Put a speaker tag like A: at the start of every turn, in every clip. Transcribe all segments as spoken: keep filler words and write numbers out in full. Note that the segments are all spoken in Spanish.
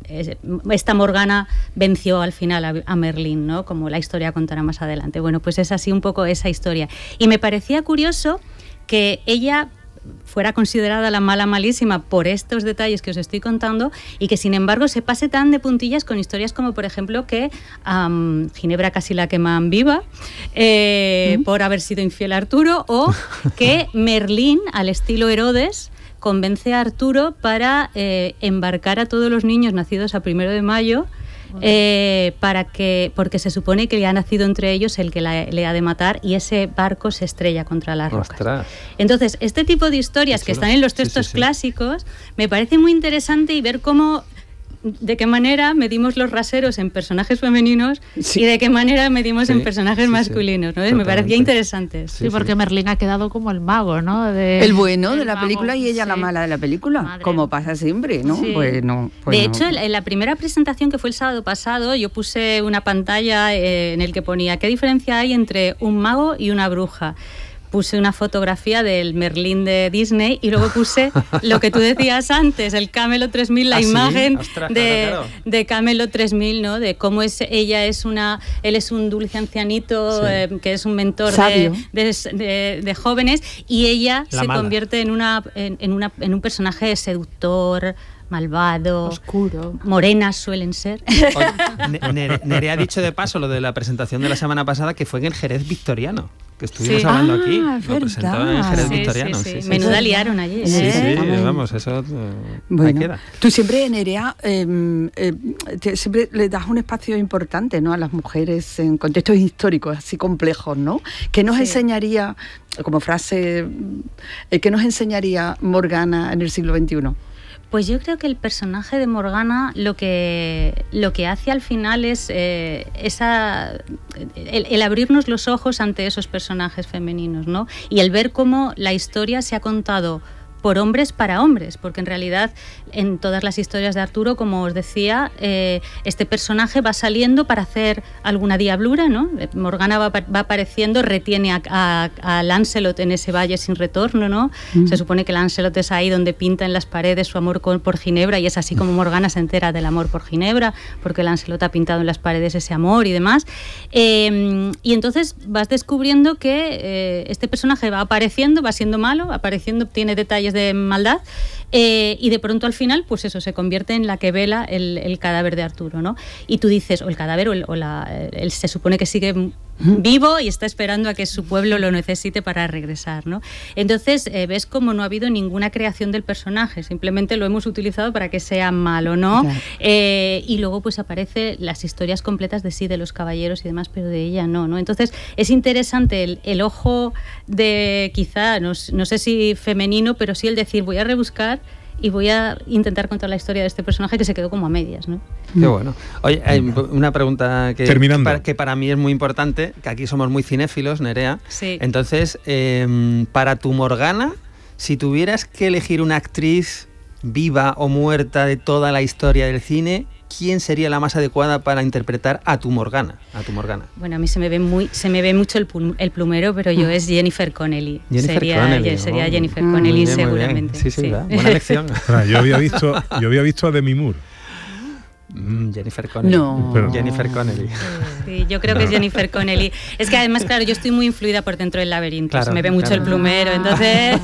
A: esta Morgana venció al final a, a Merlín, ¿no? Como la historia contará más adelante. Bueno, pues es así un poco esa historia. Y me parecía curioso que ella fuera considerada la mala malísima por estos detalles que os estoy contando y que sin embargo se pase tan de puntillas con historias como por ejemplo que um, Ginebra casi la queman viva eh, ¿Mm? por haber sido infiel a Arturo, o que Merlín, al estilo Herodes, convence a Arturo para eh, embarcar a todos los niños nacidos a primero de mayo. Eh, para que, porque se supone que le ha nacido entre ellos el que la, le ha de matar, y ese barco se estrella contra las rocas. Ostras. Entonces, este tipo de historias que están en los textos sí, sí, sí. clásicos me parece muy interesante, y ver cómo, de qué manera medimos los raseros en personajes femeninos sí. y de qué manera medimos sí, en personajes sí, masculinos, ¿no? Me parecía interesante.
B: Sí, sí, porque sí. Merlín ha quedado como el mago, ¿no? De,
C: el bueno de la
B: mago,
C: película y ella sí. la mala de la película, Madre. como pasa siempre, ¿no?
A: Sí.
C: Pues no pues
A: de
C: no.
A: hecho, en la primera presentación que fue el sábado pasado, yo puse una pantalla eh, en el que ponía ¿qué diferencia hay entre un mago y una bruja? Puse una fotografía del Merlín de Disney y luego puse lo que tú decías antes, el Camelot tres mil, la ¿Ah, imagen sí? Ostras, de, claro, claro. de Camelot tres mil, ¿no? De cómo es, ella es una, él es un dulce ancianito sí. eh, que es un mentor de, de, de, de jóvenes, y ella la se mala. convierte en una, en, en una en un personaje seductor, malvado,
B: oscuro.
A: Morenas suelen ser.
D: Oye, Nere, Nere ha dicho de paso lo de la presentación de la semana pasada, que fue en el Jerez victoriano, que estuvimos sí. hablando
C: ah,
D: aquí. Lo presentó en el Jerez
A: sí,
D: victoriano.
A: Sí, sí.
D: Sí, sí,
A: Menuda
D: sí.
A: liaron allí.
D: Sí,
A: ¿eh?
D: sí, sí, vamos, eso
C: bueno,
D: ahí queda.
C: Tú siempre, Nerea, eh, eh, te, siempre le das un espacio importante, ¿no?, a las mujeres en contextos históricos así complejos, ¿no? ¿Qué nos sí. enseñaría, como frase, eh, qué nos enseñaría Morgana en el siglo veintiuno?
A: Pues yo creo que el personaje de Morgana lo que, lo que hace al final es eh, esa, el, el abrirnos los ojos ante esos personajes femeninos, ¿no? Y el ver cómo la historia se ha contado por hombres para hombres, porque en realidad en todas las historias de Arturo, como os decía, eh, este personaje va saliendo para hacer alguna diablura, ¿no? Morgana va, va apareciendo, retiene a, a, a Lancelot en ese valle sin retorno, ¿no? Mm. Se supone que Lancelot es ahí donde pinta en las paredes su amor con, por Ginebra, y es así como Morgana se entera del amor por Ginebra, porque Lancelot ha pintado en las paredes ese amor y demás. Eh, y entonces vas descubriendo que eh, este personaje va apareciendo, va siendo malo, apareciendo, tiene detalles de maldad, eh, y de pronto al final, pues eso, se convierte en la que vela el, el cadáver de Arturo, ¿no? Y tú dices, o el cadáver, o, el, o la, él se supone que sigue vivo y está esperando a que su pueblo lo necesite para regresar, ¿no? Entonces eh, ves como no ha habido ninguna creación del personaje, simplemente lo hemos utilizado para que sea malo, ¿no? Claro. Eh, y luego pues aparece las historias completas de sí, de los caballeros y demás, pero de ella no, ¿no? Entonces es interesante el, el ojo de, quizá, no, no sé si femenino, pero sí el decir, voy a rebuscar y voy a intentar contar la historia de este personaje que se quedó como a medias, ¿no?
D: Qué bueno. Oye, hay una pregunta que,
E: Terminando.
D: Para, que para mí es muy importante, que aquí somos muy cinéfilos, Nerea.
A: Sí.
D: Entonces, eh, para tu Morgana, si tuvieras que elegir una actriz viva o muerta de toda la historia del cine, ¿quién sería la más adecuada para interpretar a tu Morgana? A tu Morgana.
A: Bueno, a mí se me ve muy, se me ve mucho el, pul, el plumero, pero yo es Jennifer Connelly.
D: Jennifer
A: sería,
D: Connelly.
A: Sería
D: oh.
A: Jennifer Connelly,
D: bien,
A: seguramente.
D: Sí, sí,
A: sí.
D: buena elección.
E: Yo había visto, yo había visto a Demi Moore.
D: Mm, Jennifer Connelly.
C: No.
D: Pero Jennifer Connelly.
A: Sí, yo creo no. que es Jennifer Connelly. Es que además, claro, yo estoy muy influida por Dentro del laberinto. Claro, se me ve mucho
D: claro.
A: el plumero, entonces...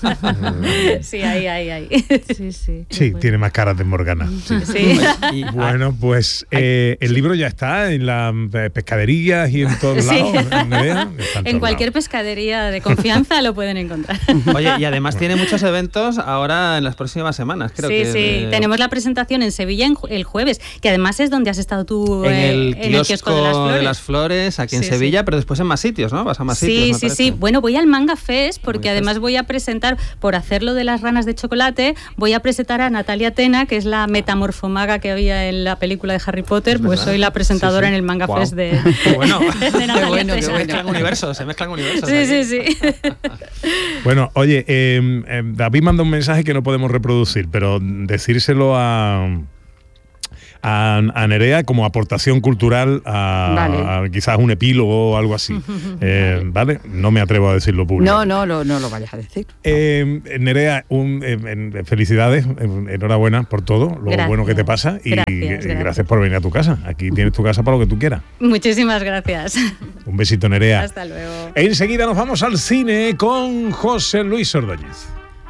A: sí, ahí, ahí, ahí.
B: Sí, sí.
E: Sí, tiene más caras de Morgana. Sí.
A: sí.
E: Y, bueno, pues eh, el libro ya está en las pescaderías y en todos
A: sí.
E: lados. En, Nerea,
A: en cualquier
E: lados.
A: pescadería de confianza lo pueden encontrar.
D: Oye, y además tiene muchos eventos ahora en las próximas semanas, creo
A: sí,
D: que.
A: Sí, sí. De... Tenemos la presentación en Sevilla en, el jueves, que además es donde has estado tú
D: en
A: eh,
D: el,
A: en el kiosco de las Flores,
D: de las Flores aquí en
A: sí,
D: Sevilla,
A: sí.
D: pero después en más sitios, ¿no? Vas a más
A: sí,
D: sitios.
A: Sí, sí, sí. Bueno, voy al Manga Fest porque además voy a presentar, por hacerlo de las ranas de chocolate, voy a presentar a Natalia Tena, que es la metamorfomaga que había en la película de Harry Potter, pues soy la presentadora sí, sí. en el Manga wow. Fest de,
D: qué bueno.
A: de Natalia
C: qué bueno,
A: Tena.
D: Se mezclan universos, se mezclan universos.
A: Sí,
D: aquí.
A: sí, sí.
E: Bueno, oye, eh, eh, David manda un mensaje que no podemos reproducir, pero decírselo a... a, a Nerea como aportación cultural a,
C: Vale.
E: a quizás un epílogo o algo así. Eh, ¿Vale? No me atrevo a decirlo público.
C: No, no, no, no lo vayas a decir.
E: Eh, Nerea, un, eh, felicidades, enhorabuena por todo, lo
A: Gracias.
E: bueno que te pasa y
A: Gracias,
E: y
A: gracias.
E: gracias por venir a tu casa. Aquí tienes tu casa para lo que tú quieras.
A: Muchísimas gracias.
E: Un besito, Nerea.
A: Hasta luego.
E: Enseguida nos vamos al cine con José Luis Ordóñez.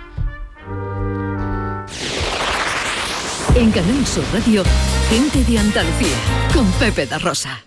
F: En Canal Sur Radio, Gente de Andalucía, con Pepe da Rosa.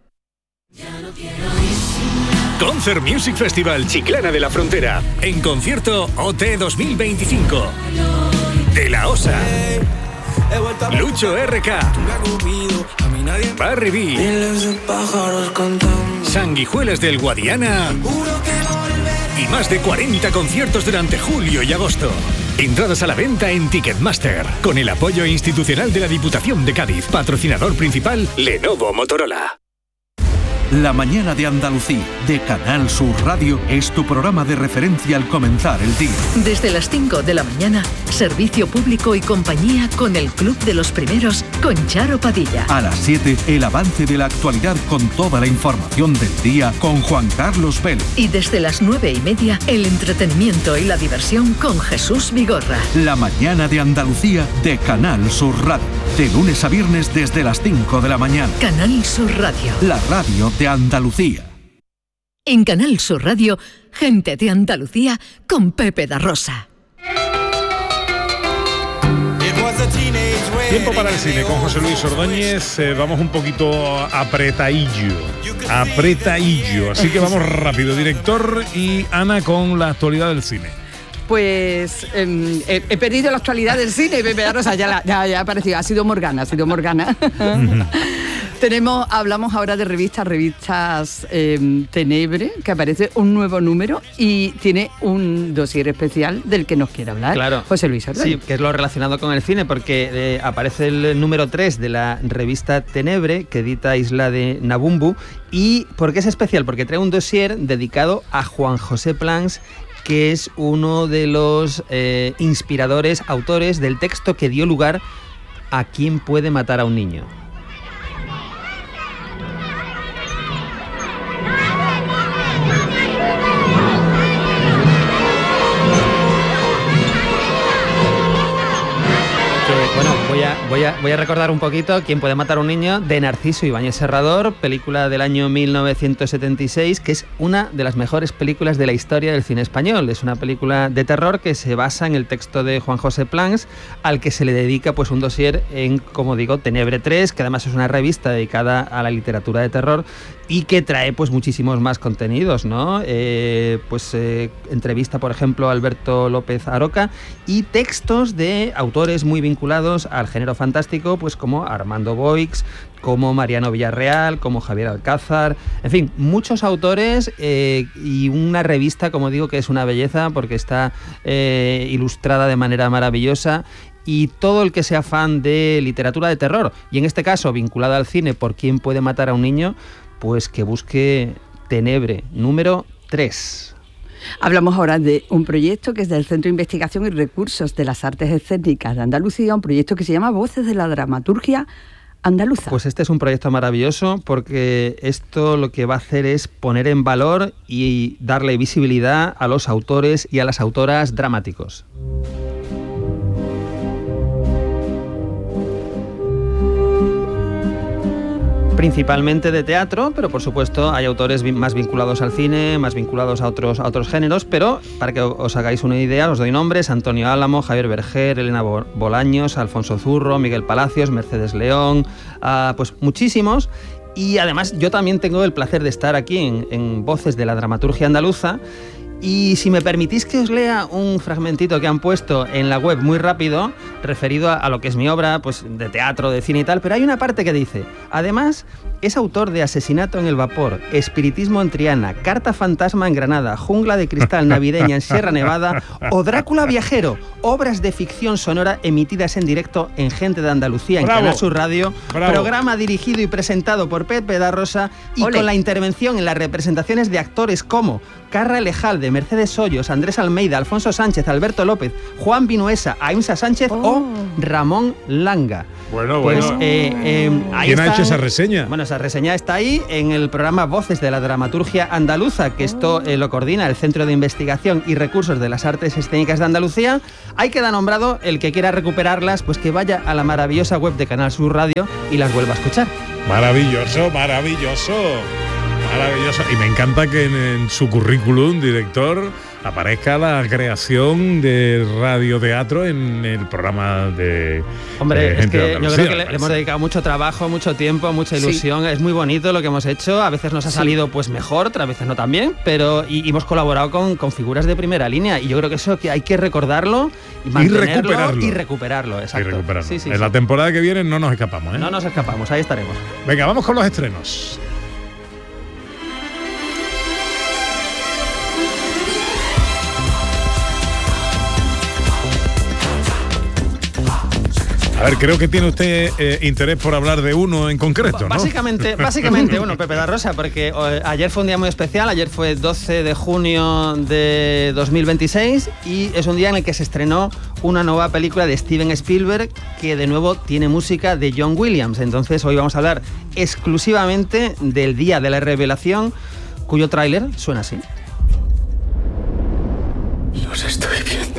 G: Concert Music Festival Chiclana de la Frontera. En concierto O T dos mil veinticinco. De la Osa. Lucho R K. Barry B. Sanguijuelas del Guadiana. Y más de cuarenta conciertos durante julio y agosto. Entradas a la venta en Ticketmaster. Con el apoyo institucional de la Diputación de Cádiz. Patrocinador principal, Lenovo Motorola.
H: La mañana de Andalucía, de Canal Sur Radio, es tu programa de referencia al comenzar el día.
F: Desde las cinco de la mañana, servicio público y compañía con el Club de los Primeros, con Charo Padilla.
H: A las siete, el avance de la actualidad con toda la información del día con Juan Carlos Vélez.
F: Y desde las nueve y media, el entretenimiento y la diversión con Jesús Vigorra.
H: La mañana de Andalucía, de Canal Sur Radio. De lunes a viernes desde las cinco de la mañana.
F: Canal Sur Radio.
H: La radio de Andalucía.
F: En Canal Sur Radio, Gente de Andalucía, con Pepe da Rosa.
E: Tiempo para el cine con José Luis Ordóñez. Eh, vamos un poquito apretadillo. Apretadillo. Así que vamos rápido. Director y Ana con la actualidad del cine.
C: Pues eh, he, he perdido la actualidad del cine, Pepe da Rosa, ya, la, ya, ya ha aparecido, ha sido Morgana, ha sido Morgana. Tenemos, hablamos ahora de revistas, revistas eh, Tenebre, que aparece un nuevo número y tiene un dossier especial del que nos quiere hablar
D: Claro.
C: José Luis Ordóñez.
D: Sí, que es lo relacionado con el cine, porque eh, aparece el número tres de la revista Tenebre, que edita Isla de Nabumbu. ¿Y por qué es especial? Porque trae un dossier dedicado a Juan José Plans, que es uno de los eh, inspiradores, autores del texto que dio lugar a ¿Quién puede matar a un niño? Bueno, voy a, voy, a, voy a recordar un poquito ¿Quién puede matar a un niño? De Narciso Ibáñez Serrador, película del año mil novecientos setenta y seis, que es una de las mejores películas de la historia del cine español. Es una película de terror que se basa en el texto de Juan José Plans, al que se le dedica pues un dossier en, como digo, Tenebre tres, que además es una revista dedicada a la literatura de terror y que trae pues muchísimos más contenidos, ¿no? Eh, pues eh, entrevista, por ejemplo, a Alberto López Aroca y textos de autores muy vinculados al género fantástico, pues como Armando Boix, como Mariano Villarreal, como Javier Alcázar, en fin, muchos autores eh, y una revista, como digo, que es una belleza porque está eh, ilustrada de manera maravillosa. Y todo el que sea fan de literatura de terror, y en este caso vinculada al cine por ¿Quién puede matar a un niño?, pues que busque Tenebre número tres.
C: Hablamos ahora de un proyecto que es del Centro de Investigación y Recursos de las Artes Escénicas de Andalucía, un proyecto que se llama Voces de la Dramaturgia Andaluza.
D: Pues este es un proyecto maravilloso porque esto lo que va a hacer es poner en valor y darle visibilidad a los autores y a las autoras dramáticos. Principalmente de teatro, pero por supuesto hay autores más vinculados al cine, más vinculados a otros, a otros géneros, pero para que os hagáis una idea, os doy nombres: Antonio Álamo, Javier Berger, Elena Bolaños, Alfonso Zurro, Miguel Palacios, Mercedes León, uh, pues muchísimos. Y además yo también tengo el placer de estar aquí en, en Voces de la Dramaturgia Andaluza. Y si me permitís que os lea un fragmentito que han puesto en la web muy rápido, referido a, a lo que es mi obra, pues de teatro, de cine y tal, pero hay una parte que dice: además, es autor de Asesinato en el Vapor, Espiritismo en Triana, Carta Fantasma en Granada, Jungla de Cristal Navideña en Sierra Nevada o Drácula Viajero, obras de ficción sonora emitidas en directo en Gente de Andalucía, en
E: Bravo.
D: Canal Sur Radio,
E: Bravo.
D: Programa dirigido y presentado por Pepe da Rosa y
C: Ole.
D: con la intervención en las representaciones de actores como Carra Lejalde, Mercedes Hoyos, Andrés Almeida, Alfonso Sánchez, Alberto López, Juan Vinuesa, Aimsa Sánchez oh. o Ramón Langa.
E: Bueno,
D: pues,
E: bueno.
D: Eh, eh, ahí
E: ¿Quién
D: están,
E: ha hecho esa reseña?
D: Bueno, esa reseña está ahí en el programa Voces de la Dramaturgia Andaluza, que esto eh, lo coordina el Centro de Investigación y Recursos de las Artes Escénicas de Andalucía. Ahí queda nombrado, el que quiera recuperarlas, pues que vaya a la maravillosa web de Canal Sur Radio y las vuelva a escuchar.
E: Maravilloso, maravilloso. Maravilloso. Y me encanta que en, en su currículum, director, aparezca la creación de radioteatro en el programa de
D: Hombre,
E: eh,
D: es que
E: de
D: yo creo que le, le hemos dedicado mucho trabajo, mucho tiempo, mucha ilusión. Sí. Es muy bonito lo que hemos hecho. A veces nos ha salido pues mejor, otras veces no tan bien, pero y, y hemos colaborado con, con figuras de primera línea. Y yo creo que eso que hay que recordarlo y mantenerlo
E: y recuperarlo.
D: Y recuperarlo, exacto.
E: Y recuperarlo.
D: Sí, sí,
E: en
D: sí.
E: la temporada que viene no nos escapamos, ¿eh?
D: No nos escapamos, ahí estaremos.
E: Venga, vamos con los estrenos. A ver, creo que tiene usted eh, interés por hablar de uno en concreto, ¿no?
D: Básicamente, básicamente uno, Pepe da Rosa, porque eh, ayer fue un día muy especial, ayer fue doce de junio de dos mil veintiséis y es un día en el que se estrenó una nueva película de Steven Spielberg que de nuevo tiene música de John Williams. Entonces hoy vamos a hablar exclusivamente del Día de la Revelación, cuyo tráiler suena así.
I: Los estoy viendo.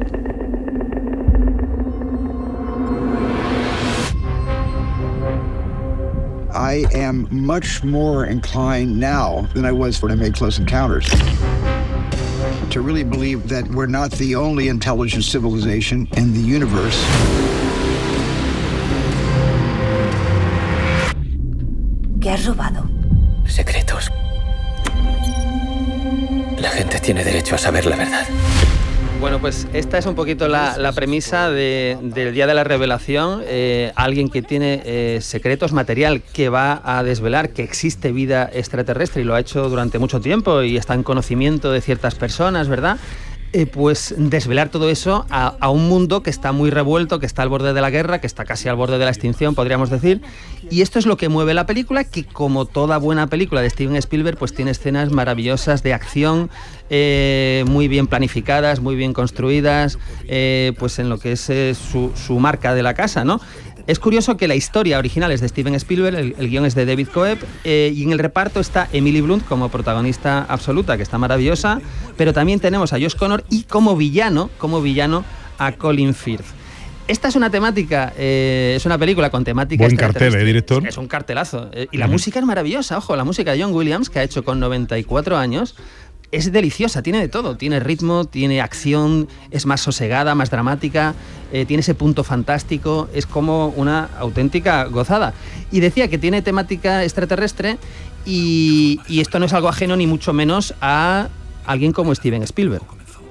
J: I am much more inclined now than I was when I made Close Encounters to really believe that we're not the only intelligent civilization in the universe.
K: ¿Qué has robado?
I: Secretos. La gente tiene derecho a saber la verdad.
D: Bueno, pues esta es un poquito la, la premisa de, del Día de la Revelación. Eh, alguien que tiene eh, secretos, material que va a desvelar que existe vida extraterrestre y lo ha hecho durante mucho tiempo y está en conocimiento de ciertas personas, ¿verdad? Eh, pues desvelar todo eso a, a un mundo que está muy revuelto, que está al borde de la guerra, que está casi al borde de la extinción, podríamos decir. Y esto es lo que mueve la película, que como toda buena película de Steven Spielberg, pues tiene escenas maravillosas de acción, eh, muy bien planificadas, muy bien construidas, eh, pues en lo que es eh, su, su marca de la casa, ¿no? Es curioso que la historia original es de Steven Spielberg, el, el guión es de David Coeb, eh, y en el reparto está Emily Blunt como protagonista absoluta, que está maravillosa, pero también tenemos a Josh Connor y como villano, como villano a Colin Firth. Esta es una temática, eh, es una película con temática...
E: Buen cartel, ¿eh, director?
D: Es un cartelazo. Eh, y la uh-huh. música es maravillosa, ojo, la música de John Williams, que ha hecho con noventa y cuatro años... Es deliciosa, tiene de todo, tiene ritmo, tiene acción, es más sosegada, más dramática, eh, tiene ese punto fantástico, es como una auténtica gozada. Y decía que tiene temática extraterrestre y, y esto no es algo ajeno ni mucho menos a alguien como Steven Spielberg.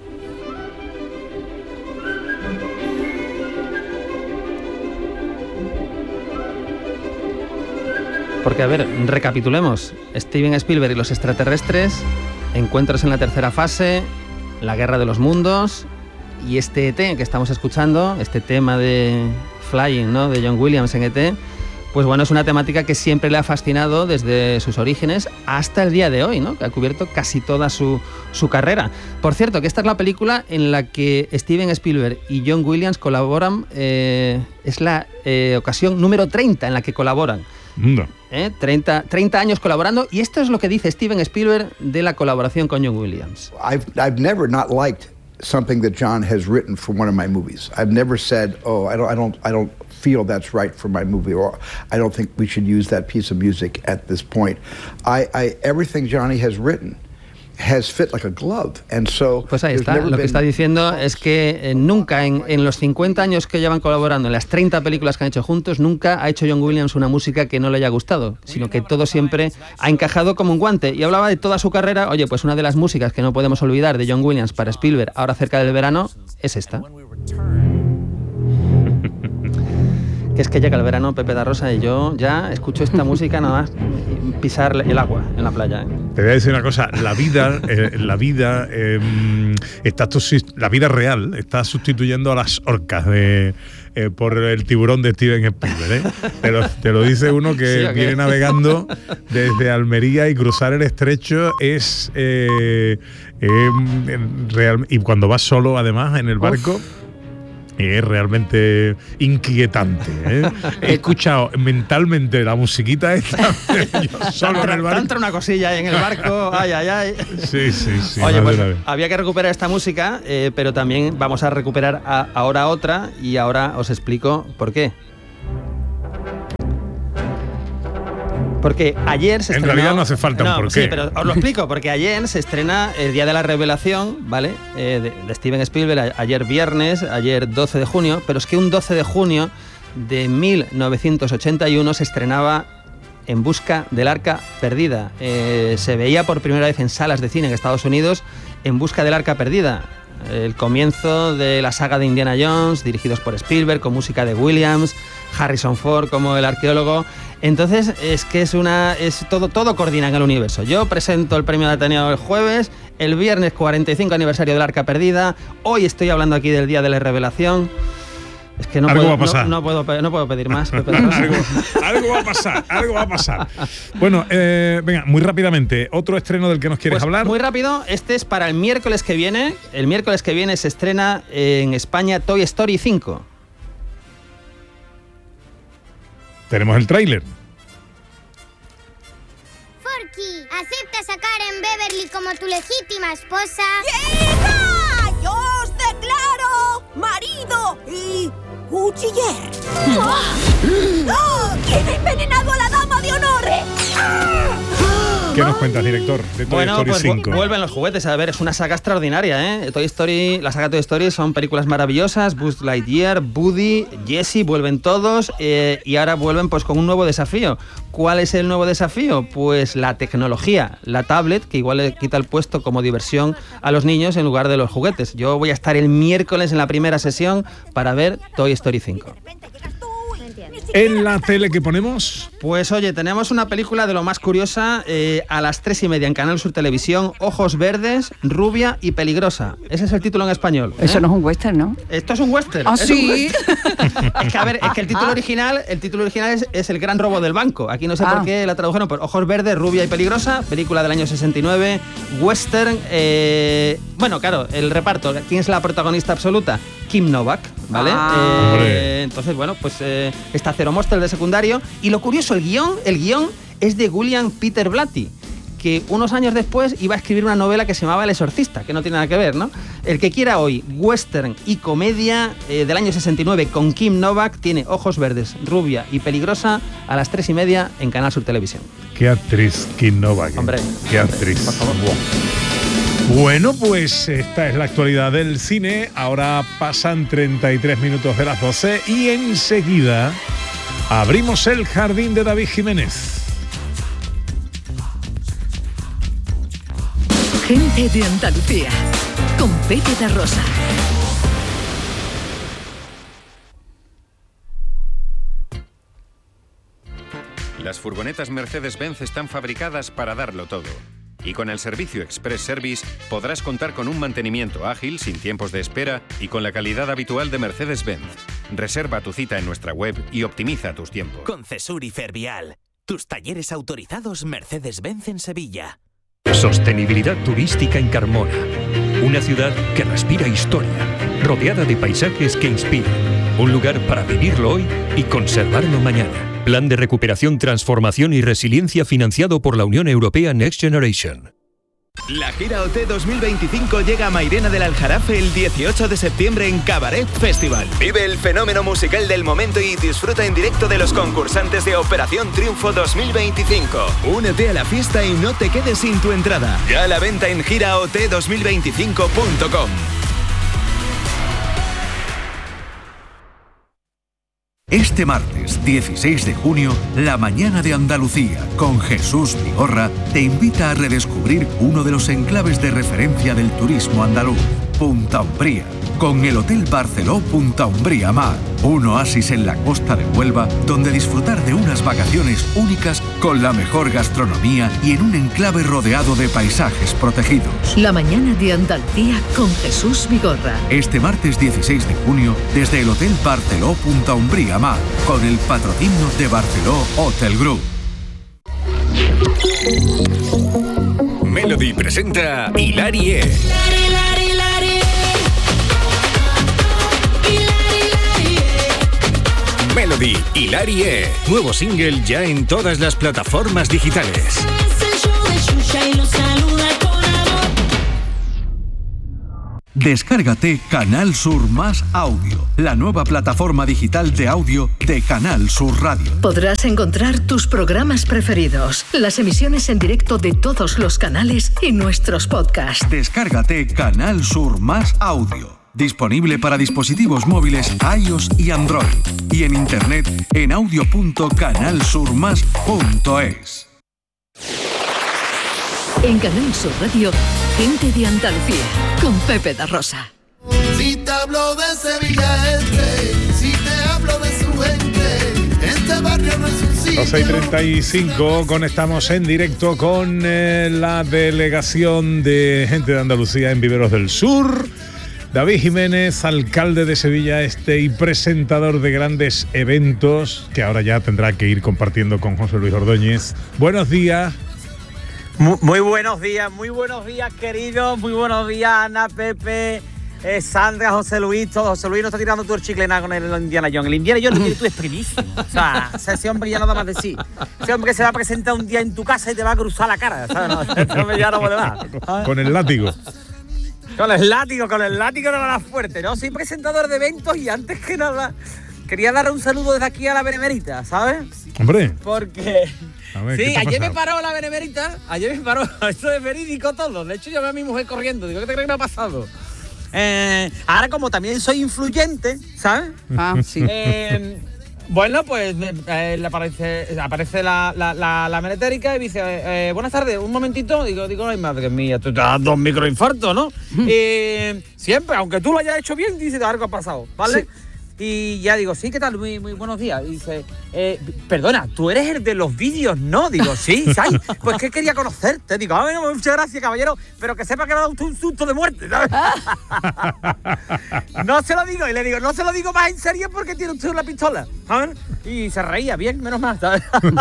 D: Porque, a ver, recapitulemos, Steven Spielberg y los extraterrestres... Encuentros en la tercera fase, la guerra de los mundos y este E T que estamos escuchando, este tema de Flying, ¿no?, de John Williams en E T, pues bueno, es una temática que siempre le ha fascinado desde sus orígenes hasta el día de hoy, ¿no?, que ha cubierto casi toda su, su carrera. Por cierto, que esta es la película en la que Steven Spielberg y John Williams colaboran, eh, es la eh, ocasión número treinta en la que colaboran.
E: No.
D: ¿Eh? treinta, treinta años colaborando, y esto es lo que dice Steven Spielberg de la colaboración con John Williams.
J: I've, I've never not liked something that John has written for one of my movies. I've never said, oh, I don't, I don't, I don't feel that's right for my movie, or I don't think we should use that piece of music at this point. I, I everything Johnny has written has fit like a glove. And so
D: pues ahí está, lo que está diciendo es que eh, nunca en, en los cincuenta años que llevan colaborando, en las treinta películas que han hecho juntos, nunca ha hecho John Williams una música que no le haya gustado, sino que todo siempre ha encajado como un guante. Y hablaba de toda su carrera. Oye, pues una de las músicas que no podemos olvidar de John Williams para Spielberg ahora cerca del verano es esta. que es que llega el verano, Pepe da Rosa, y yo ya escucho esta música nada más pisar el agua en la playa. ¿eh?
E: Te voy a decir una cosa, la vida, eh, la vida, eh, está, la vida real está sustituyendo a las orcas de, eh, por el tiburón de Steven Spielberg. ¿eh? Te, lo, te lo dice uno que ¿sí, okay? viene navegando desde Almería y cruzar el estrecho es eh, eh, real, y cuando vas solo además en el barco. Uf. Es realmente inquietante, ¿eh? He escuchado mentalmente la musiquita esta yo solo en el barco.
D: Entra una cosilla ahí en el barco, ay, ay, ay.
E: Sí, sí, sí.
D: Oye, pues había que recuperar esta música, eh, pero también vamos a recuperar a, ahora otra y ahora os explico por qué. Porque ayer se estrenó...
E: En realidad no hace falta un
D: no,
E: porqué.
D: Sí, pero os lo explico, porque ayer se estrena el Día de la Revelación, ¿vale? Eh, de, de Steven Spielberg, ayer viernes, ayer doce de junio, pero es que un doce de junio de mil novecientos ochenta y uno se estrenaba En busca del arca perdida. Eh, se veía por primera vez en salas de cine en Estados Unidos En busca del arca perdida. El comienzo de la saga de Indiana Jones, dirigidos por Spielberg, con música de Williams, Harrison Ford como el arqueólogo. Entonces es que es una es todo todo coordina en el universo. Yo presento el premio de Ateneo el jueves, el viernes cuarenta y cinco aniversario del Arca Perdida, hoy estoy hablando aquí del Día de la Revelación. Es que no,
E: algo
D: puedo,
E: va a pasar.
D: No, no, puedo, no puedo pedir más. Pepe
E: algo, algo va a pasar, algo va a pasar. Bueno, eh, venga, muy rápidamente, otro estreno del que nos quieres
D: pues
E: hablar.
D: Muy rápido, este es para el miércoles que viene. El miércoles que viene se estrena en España Toy Story cinco.
E: Tenemos el tráiler.
L: Forky, ¿aceptas a Karen Beverly como tu legítima esposa?
M: ¡Hija! ¡Yo os declaro marido y cuchiller! ¡Oh! ¿Quién ha envenenado a la dama de honor?
E: ¿Qué nos cuentas, director, de Toy
D: bueno,
E: Story
D: pues
E: cinco?
D: Vuelven los juguetes. A ver, es una saga extraordinaria, ¿eh? Toy Story, la saga Toy Story son películas maravillosas. Buzz Lightyear, Woody, Jessie, vuelven todos eh, y ahora vuelven pues con un nuevo desafío. ¿Cuál es el nuevo desafío? Pues la tecnología, la tablet, que igual le quita el puesto como diversión a los niños en lugar de los juguetes. Yo voy a estar el miércoles en la primera sesión para ver Toy Story cinco.
E: ¿En la tele que ponemos?
D: Pues oye, tenemos una película de lo más curiosa eh, a las tres y media en Canal Sur Televisión, Ojos Verdes, Rubia y Peligrosa. Ese es el título en español. ¿eh?
C: Eso no es un western, ¿no?
D: Esto es un western.
C: ¿Ah,
D: es
C: sí?
D: Es que a ver, es que el título original, el título original es, es El gran robo del banco. Aquí no sé ah. por qué la tradujeron por Ojos Verdes, Rubia y Peligrosa, película del año sesenta y nueve, western. Eh, bueno, claro, el reparto. ¿Quién es la protagonista absoluta? Kim Novak, ¿vale?
E: Ah.
D: Eh, entonces, bueno, pues eh, está Zero Mostel de secundario. Y lo curioso, el guión, el guión es de William Peter Blatty, que unos años después iba a escribir una novela que se llamaba El exorcista, que no tiene nada que ver, ¿no? El que quiera hoy, western y comedia eh, del año sesenta y nueve con Kim Novak, tiene Ojos Verdes, Rubia y Peligrosa a las tres y media en Canal Sur Televisión.
E: Qué actriz, Kim Novak.
D: Hombre.
E: Qué actriz.
D: Por favor.
E: Bueno, pues esta es la actualidad del cine. Ahora pasan treinta y tres minutos de las doce y enseguida abrimos el jardín de David Jiménez.
F: Gente de Andalucía, con Pepe da Rosa.
N: Las furgonetas Mercedes-Benz están fabricadas para darlo todo. Y con el servicio Express Service podrás contar con un mantenimiento ágil, sin tiempos de espera y con la calidad habitual de Mercedes-Benz. Reserva tu cita en nuestra web y optimiza tus tiempos.
O: Con Cesur y Fervial, tus talleres autorizados Mercedes-Benz en Sevilla.
G: Sostenibilidad turística en Carmona. Una ciudad que respira historia, rodeada de paisajes que inspiran. Un lugar para vivirlo hoy y conservarlo mañana. Plan de recuperación, transformación y resiliencia financiado por la Unión Europea Next Generation.
P: La gira O T dos mil veinticinco llega a Mairena del Aljarafe el dieciocho de septiembre en Cabaret Festival. Vive el fenómeno musical del momento y disfruta en directo de los concursantes de Operación Triunfo dos mil veinticinco. Únete a la fiesta y no te quedes sin tu entrada. Ya a la venta en gira o t dos mil veinticinco punto com.
H: Este martes dieciséis de junio, La Mañana de Andalucía, con Jesús Vigorra, te invita a redescubrir uno de los enclaves de referencia del turismo andaluz, Punta Umbría, con el Hotel Barceló Punta Umbría Mar, un oasis en la costa de Huelva donde disfrutar de unas vacaciones únicas con la mejor gastronomía y en un enclave rodeado de paisajes protegidos.
F: La mañana de Andalucía con Jesús Vigorra.
H: Este martes dieciséis de junio desde el Hotel Barceló Punta Umbría Mar, con el patrocinio de Barceló Hotel Group.
G: Melody presenta Hilarie. Melody Hilarie, nuevo single ya en todas las plataformas digitales.
H: Descárgate Canal Sur Más Audio, la nueva plataforma digital de audio de Canal Sur Radio.
F: Podrás encontrar tus programas preferidos, las emisiones en directo de todos los canales y nuestros podcasts.
H: Descárgate Canal Sur Más Audio. Disponible para dispositivos móviles iOS y Android. Y en internet en audio punto canal sur más punto es.
F: En Canal Sur Radio, Gente de Andalucía, con Pepe da Rosa.
Q: Si te hablo de Sevilla Este, si te hablo de su gente, este barrio no es un sitio.
E: doce y treinta y cinco, conectamos en directo con eh, la delegación de Gente de Andalucía en Viveros del Sur. David Jiménez, alcalde de Sevilla Este y presentador de grandes eventos, que ahora ya tendrá que ir compartiendo con José Luis Ordóñez. Buenos días.
R: Muy, muy buenos días, muy buenos días, queridos. Muy buenos días, Ana, Pepe, eh, Sandra, José Luis. Todo. José Luis no está tirando tú el chicle nada con el Indiana Jones. El Indiana Jones lo que tú es primísimo. O sea, ese hombre ya no da más de sí. Ese hombre se va a presentar un día en tu casa y te va a cruzar la cara. ¿Sabes? No, ese hombre ya no puede más.
E: Con el látigo.
R: Con el látigo, con el látigo no la fuerte, ¿no? Soy presentador de eventos y antes que nada quería darle un saludo desde aquí a la Benemerita, ¿sabes?
E: Hombre.
R: Porque...
E: A ver,
R: sí, ayer me paró la Benemerita, ayer me paró, esto es verídico todo. De hecho, yo veo a mi mujer corriendo, digo, ¿qué te crees que me ha pasado? Eh, ahora, como también soy influyente, ¿sabes?
C: Ah, sí.
R: Eh, bueno, pues eh, le aparece, aparece la, la, la, la meretérica y dice, eh, buenas tardes, un momentito. Digo, digo, ay, madre mía, tú te das dos microinfartos, ¿no? eh, siempre, aunque tú lo hayas hecho bien, dice, algo ha pasado, ¿vale? Sí. Y ya digo, sí, ¿qué tal? Muy, muy buenos días. Y dice, eh, perdona, tú eres el de los vídeos, ¿no? Digo, sí, ¿sabes? Pues que quería conocerte. Digo, ah, bueno, muchas gracias, caballero, pero que sepa que me ha dado usted un susto de muerte, ¿sabes? No se lo digo, y le digo, no se lo digo más en serio porque tiene usted una pistola, ¿sabes? Y se reía, bien, menos mal, ¿sabes?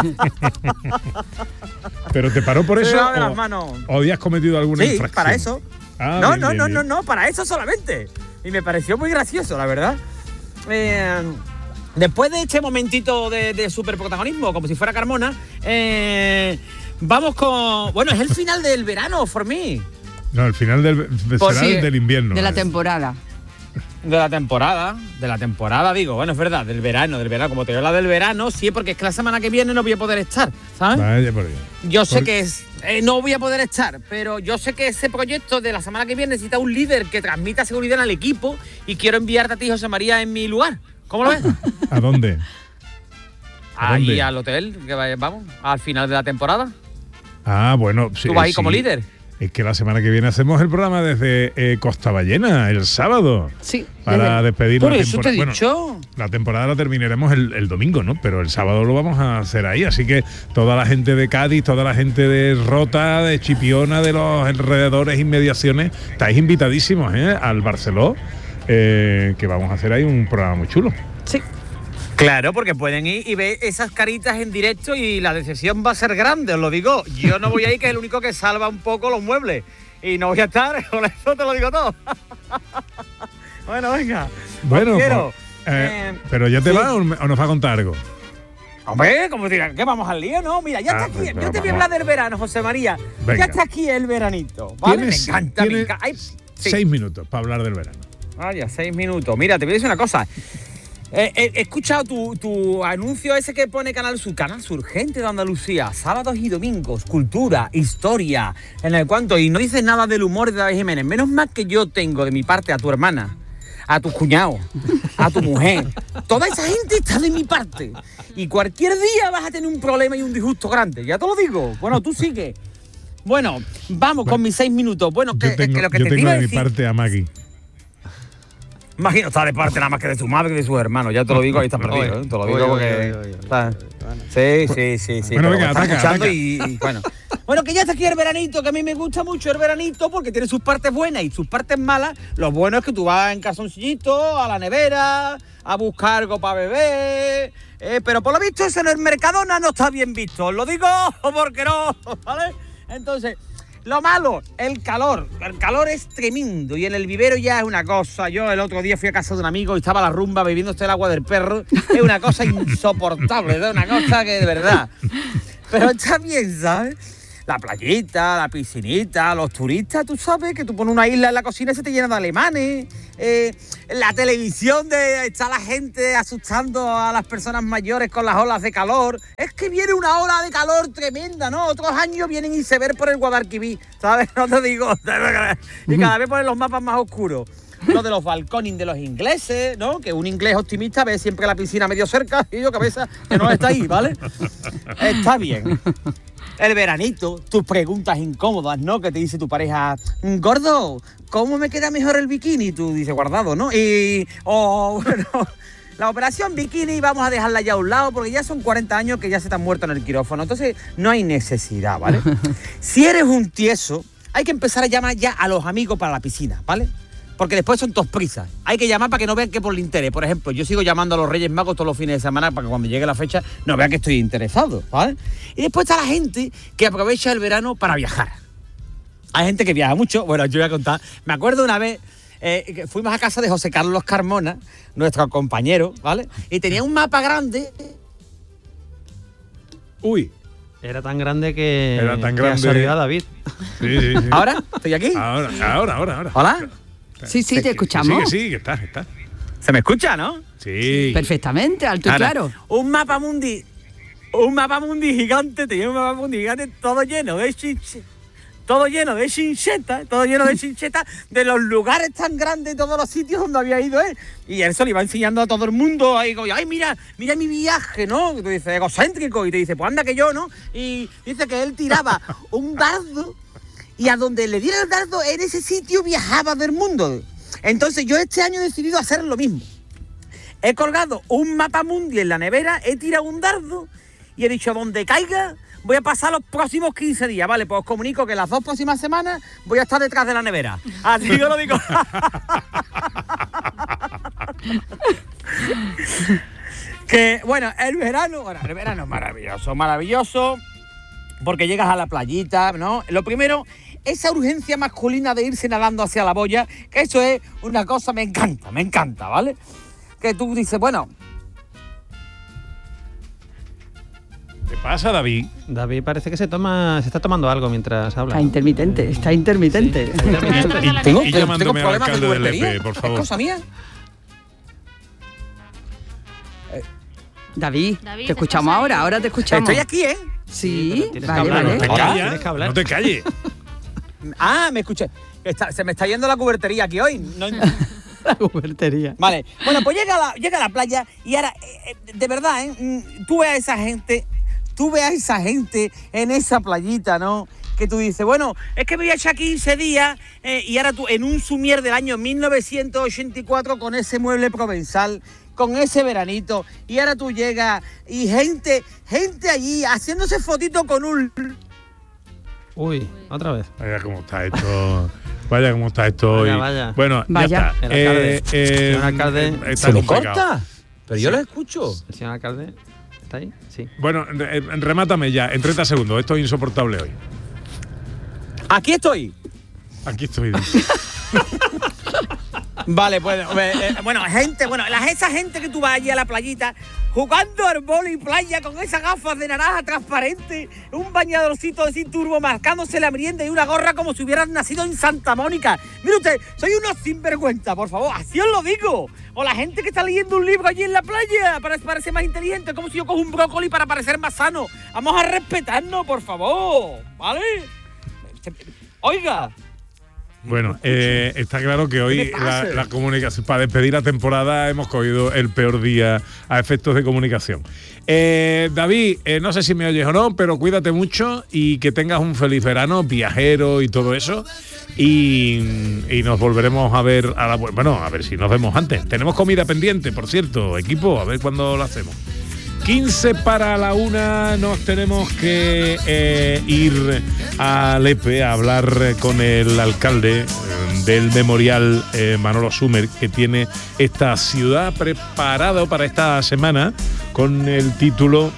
E: ¿Pero te paró por eso
R: o,
E: o, o habías cometido alguna
R: sí,
E: infracción?
R: Sí, para eso.
E: Ah,
R: no,
E: bien,
R: no,
E: bien,
R: no,
E: bien.
R: no, no, para eso solamente. Y me pareció muy gracioso, la verdad. Eh, después de este momentito de, de superprotagonismo, como si fuera Carmona, eh, vamos con... Bueno, es el final del verano, for me.
E: No, el final del, será sí, del invierno.
C: De la temporada.
R: De la temporada, de la temporada, digo, bueno, es verdad, del verano, del verano. Como te habla del verano, sí, porque es que la semana que viene no voy a poder estar, ¿sabes?
E: Vaya por Dios.
R: Yo sé
E: por...
R: que es, eh, no voy a poder estar, pero yo sé que ese proyecto de la semana que viene necesita un líder que transmita seguridad al equipo y quiero enviarte a ti, José María, en mi lugar. ¿Cómo lo ves?
E: ¿A dónde? ¿A
R: Ahí
E: dónde?
R: al hotel, que vaya, vamos, al final de la temporada.
E: Ah, bueno. Sí,
R: ¿Tú vas ahí
E: sí.
R: como líder?
E: Es que la semana que viene hacemos el programa desde eh, Costa Ballena, el sábado.
C: Sí.
E: Para despedir
R: Por
E: la
R: eso te he
E: temporada.
R: dicho.
E: Bueno, la temporada la terminaremos el, el domingo, ¿no? Pero el sábado lo vamos a hacer ahí. Así que toda la gente de Cádiz, toda la gente de Rota, de Chipiona, de los alrededores, inmediaciones, estáis invitadísimos, ¿eh? Al Barceló, eh, que vamos a hacer ahí un programa muy chulo.
R: Sí. Claro, porque pueden ir y ver esas caritas en directo y la decepción va a ser grande, os lo digo. Yo no voy a ir, que es el único que salva un poco los muebles. Y no voy a estar, con eso te lo digo todo. Bueno, venga.
E: Bueno, pues, eh,
R: eh,
E: pero ya te
R: sí.
E: va o nos va a contar algo.
R: Hombre, como dirán, ¿qué vamos al lío? No, mira, ya
E: Ah,
R: está aquí.
E: pues,
R: Yo te voy a
E: vamos.
R: hablar del verano, José María.
E: Venga.
R: Ya está aquí el veranito, ¿vale? Me
E: Tienes-
R: encanta, me
E: tienes
R: encanta. Ay, sí.
E: Seis minutos para hablar del verano.
R: Vaya, seis minutos. Mira, te voy a decir una cosa. Eh, eh, he escuchado tu, tu anuncio ese que pone Canal Sur, Canal Sur, Gente de Andalucía, sábados y domingos, cultura, historia, en el cuanto, y no dices nada del humor de David Jiménez. Menos mal que yo tengo de mi parte a tu hermana, a tu cuñado, a tu mujer. Toda esa gente está de mi parte. Y cualquier día vas a tener un problema y un disgusto grande, ya te lo digo. Bueno, tú sigue. Bueno, vamos
E: Bueno,
R: con mis seis minutos. Bueno, que,
E: Yo tengo,
R: que lo que
E: yo
R: te
E: tengo
R: iba a
E: de mi
R: decir...
E: parte a Maggie.
R: Imagino, está de parte nada más que de su madre y de sus hermanos. Ya te lo digo, ahí está perdido. ¿eh? Te lo digo porque... Sí, sí, sí, sí.
E: Bueno, venga,
R: está
E: ataca,
R: escuchando
E: ataca.
R: Y, y bueno. Bueno, que ya está aquí el veranito, que a mí me gusta mucho el veranito porque tiene sus partes buenas y sus partes malas. Lo bueno es que tú vas en calzoncillito, a la nevera, a buscar algo para beber. Eh, pero por lo visto eso en el Mercadona no está bien visto. Os lo digo porque no, ¿vale? Entonces... Lo malo, el calor. El calor es tremendo y en el vivero ya es una cosa. Yo el otro día fui a casa de un amigo y estaba la rumba bebiéndose el agua del perro. Es una cosa insoportable, es una cosa que de verdad. Pero está bien, ¿sabes? La playita, la piscinita, los turistas, tú sabes que tú pones una isla en la cocina y se te llena de alemanes. Eh, la televisión de está la gente asustando a las personas mayores con las olas de calor. Es que viene una ola de calor tremenda, ¿no? Otros años vienen iceberg por el Guadalquivir, ¿sabes? No te digo. Y cada vez ponen los mapas más oscuros. Lo de los balcones de los ingleses, ¿no? Que un inglés optimista ve siempre la piscina medio cerca y yo cabeza que no está ahí, ¿vale? Está bien. El veranito, tus preguntas incómodas, ¿no? Que te dice tu pareja, gordo, ¿cómo me queda mejor el bikini? Tú dices, guardado, ¿no? Y, o, bueno, la operación bikini vamos a dejarla ya a un lado porque ya son cuarenta años que ya se te han muerto en el quirófano. Entonces, no hay necesidad, ¿vale? Si eres un tieso, hay que empezar a llamar ya a los amigos para la piscina, ¿vale? Porque después son tos prisas. Hay que llamar para que no vean que por el interés. Por ejemplo, yo sigo llamando a los Reyes Magos todos los fines de semana para que cuando llegue la fecha no vean que estoy interesado, ¿vale? Y después está la gente que aprovecha el verano para viajar. Hay gente que viaja mucho. Bueno, yo voy a contar. Me acuerdo una vez eh, que fuimos a casa de José Carlos Carmona, nuestro compañero, ¿vale? Y tenía un mapa grande.
E: Uy.
D: Era tan grande que...
E: Era tan
D: que
E: grande.
D: absorbió a David.
E: Sí, sí, sí.
R: ¿Ahora? ¿Estoy aquí?
E: Ahora, ahora, ahora. ahora.
R: ¿Hola?
C: Sí, sí, te escuchamos.
E: Sí, que sí, que estás, que estás.
R: ¿Se me escucha, no?
E: Sí.
C: Perfectamente, alto y
R: Ahora,
C: claro.
R: Un mapa mundi, un mapa mundi gigante, tenía un mapa mundi gigante todo lleno de chinche, todo lleno de chinchetas, todo lleno de chinchetas de los lugares tan grandes, de todos los sitios donde había ido él. Y él se lo iba enseñando a todo el mundo, ahí, como, ay, mira, mira mi viaje, ¿no? Y tú dices, egocéntrico, y te dice, pues anda que yo, ¿no? Y dice que él tiraba un dardo y a donde le diera el dardo, en ese sitio viajaba del mundo. Entonces yo este año he decidido hacer lo mismo. He colgado un mapa mundi en la nevera, he tirado un dardo y he dicho, donde caiga, voy a pasar los próximos quince días, ¿vale? Pues os comunico que las dos próximas semanas voy a estar detrás de la nevera. Así que lo digo. Que, bueno, el verano, bueno, el verano es maravilloso, maravilloso, porque llegas a la playita, ¿no? Lo primero, esa urgencia masculina de irse nadando hacia la boya, que eso es una cosa, me encanta, me encanta, ¿vale? Que tú dices, bueno...
E: ¿Qué pasa, David?
D: David parece que se toma, se está tomando algo mientras habla.
C: Está intermitente, está intermitente.
D: Sí, intermitente.
E: Y,
R: ¿Tengo,
E: y
R: tengo
E: llamándome al
R: problemas de
E: alcalde del
R: tubertería?
E: E P, por
R: ¿Es
E: favor.
R: cosa mía?
C: David,
B: David,
C: te escuchamos
B: ¿estás
C: ahora,
B: ahí?
C: ahora te escuchamos.
R: Estoy aquí, ¿eh?
C: Sí,
D: pero tienes que
C: vale,
D: hablar,
C: vale.
D: no te
R: Hola.
D: calles, tienes que hablar.
E: No te calles.
R: Ah, me escuché. Está- se me está yendo la cubertería aquí hoy. No-
C: La cubertería.
R: Vale, bueno, pues llega a la, llega a la playa y ahora, eh, eh, de verdad, ¿eh? Mm, tú ves a esa gente, tú ves a esa gente en esa playita, ¿no? Que tú dices, bueno, es que me voy a echar quince días eh, y ahora tú en un sumier del año mil novecientos ochenta y cuatro con ese mueble provenzal, con ese veranito, y ahora tú llegas y gente, gente allí haciéndose fotito con un...
D: Uy, otra vez.
E: Vaya cómo está esto. Vaya cómo está esto
D: Vaya,
E: hoy.
D: vaya.
E: Bueno,
C: Vaya.
E: ya está.
D: El alcalde.
E: Eh, eh,
D: Señor alcalde.
E: está
R: ¿Se me
E: complicado.
R: corta? Pero yo
E: Sí.
R: lo escucho.
D: ¿El señor alcalde está ahí? Sí.
E: Bueno, re- remátame ya, en treinta segundos. Esto es insoportable hoy.
R: Aquí estoy.
E: Aquí estoy.
R: Vale, pues, eh, eh, bueno, gente, bueno, la, esa gente que tú vas allí a la playita jugando al vóley playa con esas gafas de naranja transparente, un bañadorcito de cinturbo marcándose la merienda y una gorra como si hubieras nacido en Santa Mónica. Mire usted, soy unos sinvergüenza, por favor, así os lo digo. O la gente que está leyendo un libro allí en la playa para parecer más inteligente, como si yo cojo un brócoli para parecer más sano. Vamos a respetarnos, por favor, ¿vale? Oiga.
E: Bueno, eh, está claro que hoy la, la comunicación, para despedir la temporada, hemos cogido el peor día a efectos de comunicación. Eh, David, eh, no sé si me oyes o no, pero cuídate mucho y que tengas un feliz verano, viajero y todo eso. Y, y nos volveremos a ver a la, bueno, a ver si nos vemos antes. Tenemos comida pendiente, por cierto, equipo, a ver cuándo lo hacemos. quince para la una, nos tenemos que eh, ir a Lepe a hablar con el alcalde eh, del memorial eh, Manolo Sumer, que tiene esta ciudad preparado para esta semana con el título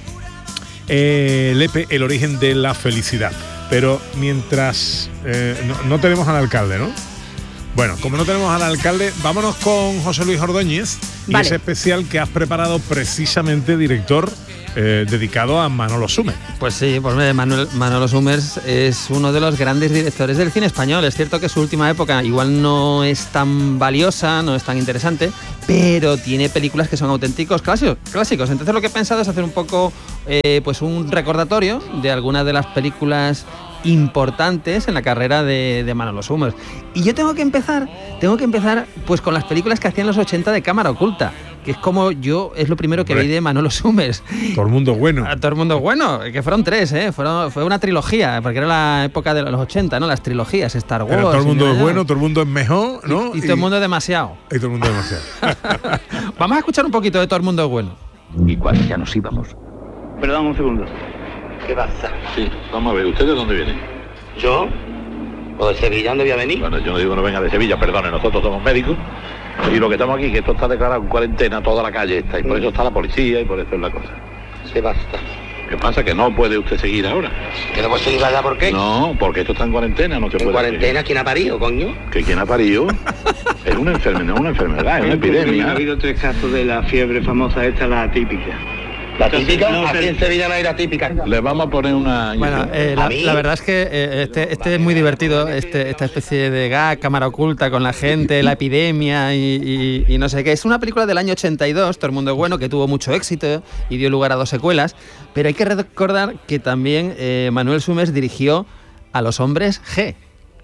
E: eh, Lepe, el origen de la felicidad. Pero mientras eh, no, no tenemos al alcalde, ¿no? Bueno, como no tenemos al alcalde, vámonos con José Luis Ordóñez y vale. ese especial que has preparado precisamente, director, eh, dedicado a Manolo Sumer.
D: Pues sí, pues Manuel, Manolo Sumer es uno de los grandes directores del cine español. Es cierto que su última época igual no es tan valiosa, no es tan interesante, pero tiene películas que son auténticos clásicos. clásicos. Entonces lo que he pensado es hacer un poco eh, pues un recordatorio de algunas de las películas importantes en la carrera de, de Manolo Sumer. Y yo tengo que empezar, tengo que empezar pues con las películas que hacía en los ochenta de cámara oculta, que es como yo, es lo primero que vi de Manolo Sumer.
E: Todo el mundo bueno.
D: A todo el mundo bueno, que fueron tres, ¿eh? Fueron, fue una trilogía, porque era la época de los ochenta, ¿no? Las trilogías, Star Wars.
E: Pero todo el mundo es bueno, todo el mundo es mejor, ¿no?
D: Y, y, y todo el mundo es demasiado.
E: Y todo el mundo es demasiado.
D: Vamos a escuchar un poquito de Todo el mundo es bueno.
S: Y cuando ya nos íbamos.
T: Perdón, un segundo. ¿Qué pasa?
S: Sí, vamos a ver, ¿usted de dónde viene?
T: ¿Yo? ¿O de Sevilla? ¿Dónde voy a venir?
S: Bueno, yo no digo no venga de Sevilla, perdone, nosotros somos médicos y lo que estamos aquí, que esto está declarado en cuarentena, toda la calle está, y por eso está la policía y por eso es la cosa.
T: Sí, basta.
S: ¿Qué pasa? ¿Que no puede usted seguir ahora?
T: ¿Que no puedo seguir allá por qué?
S: No, porque esto está en cuarentena, no se puede.
T: ¿En cuarentena? Seguir. ¿Quién ha parido, coño?
S: ¿Que quién ha parido? Es una enfermedad, no es una enfermedad, es una epidemia.
T: Ha habido tres casos de la fiebre famosa esta, la típica. ¿La típica? No, aquí en Sevilla no hay la típica.
S: Le vamos a poner una...
D: Bueno, eh, la, la verdad es que eh, este, este es muy divertido, este, esta especie de gag, cámara oculta con la gente, la epidemia y, y, y no sé qué. Es una película del año ochenta y dos, Todo el mundo es bueno, que tuvo mucho éxito y dio lugar a dos secuelas, pero hay que recordar que también eh, Manuel Sumer dirigió A los hombres G.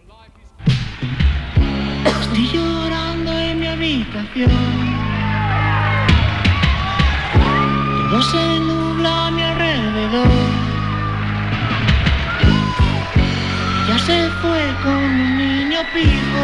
U: Estoy llorando en mi habitación. Todo se nubla a mi alrededor. Ella se fue con un niño pijo